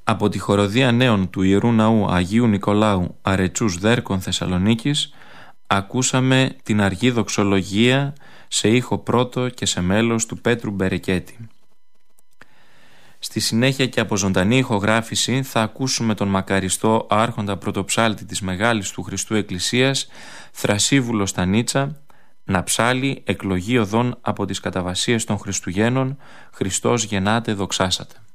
Από τη χοροδία νέων του Ιερού Ναού Αγίου Νικολάου Αρετσούς Δέρκων Θεσσαλονίκης ακούσαμε την αργή δοξολογία σε ήχο πρώτο και σε μέλος του Πέτρου Μπερεκέτη. Στη συνέχεια και από ζωντανή ηχογράφηση θα ακούσουμε τον μακαριστό άρχοντα πρωτοψάλτη της Μεγάλης του Χριστού Εκκλησίας Θρασίβουλο Στανίτσα να ψάλει εκλογή οδών από τις καταβασίες των Χριστουγέννων «Χριστός γεννάτε δοξάσατε».